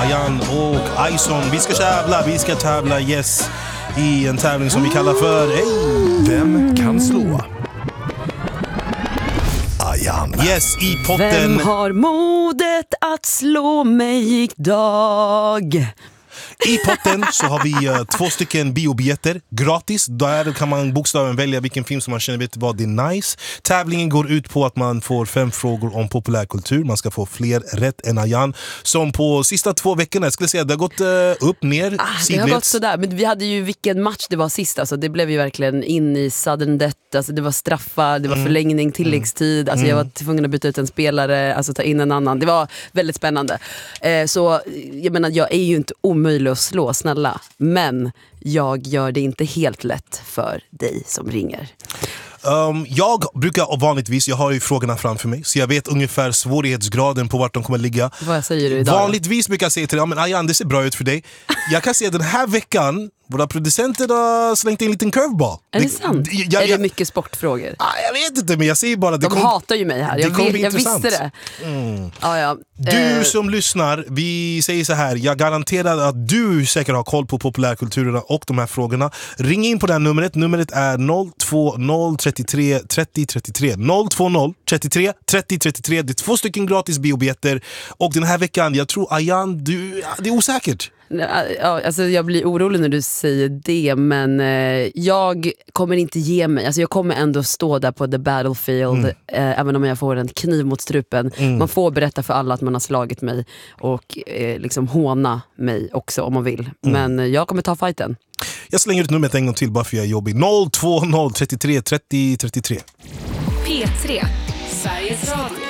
Ayan och Ison. Vi ska tävla yes, i en tävling som vi kallar för Vem kan slå Ayan? Yes, i potten. Vem har modet att slå mig idag? I potten så har vi 2 stycken biobiljetter gratis. Där kan man bokstaven välja vilken film som man känner vet vad det är nice. Tävlingen går ut på att man får 5 frågor om populärkultur. Man ska få fler rätt än Ayan. Som på sista 2 veckorna, jag skulle säga, det har gått upp, ner, sidleds. Det har gått sådär, men vi hade ju vilken match det var sist. Alltså, det blev ju verkligen in i sudden death. Alltså, det var straffar, det var förlängning, tilläggstid. Alltså, jag var tvungen att byta ut en spelare, alltså ta in en annan. Det var väldigt spännande. Så jag menar, jag är ju inte omöjlig att slå, snälla. Men jag gör det inte helt lätt för dig som ringer. Jag brukar vanligtvis, jag har ju frågorna framför mig, så jag vet ungefär svårighetsgraden på vart de kommer ligga. Vad säger du idag? Vanligtvis brukar jag säga till dig, men Ayan, det ser bra ut för dig. Jag kan säga den här veckan, våra producenter har slängt in en liten curveball. Är det sant? Är det mycket sportfrågor? Jag vet inte, men jag säger bara de hatar ju mig här, jag visste det. Du som lyssnar, vi säger så här, jag garanterar att du säkert har koll på populärkulturerna och de här frågorna. Ring in på det här numret är 020 33 30 33 020 33 30 33. Det är 2 stycken gratis biobiljetter. Och den här veckan, jag tror Ayan, det är osäkert. Ja, alltså jag blir orolig när du säger det, men jag kommer inte ge mig. Alltså jag kommer ändå stå där på the battlefield, även om jag får en kniv mot strupen. Man får berätta för alla att man har slagit mig och liksom håna mig också om man vill. Men jag kommer ta fighten. Jag slänger ut numret en gång till bara för jag är jobbig. 020 33 30 33. P3, Sveriges Radio.